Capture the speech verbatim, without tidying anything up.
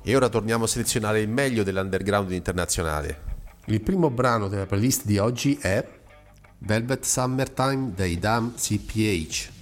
E ora torniamo a selezionare il meglio dell'underground internazionale. Il primo brano della playlist di oggi è Velvet Summertime dei Damn C P H.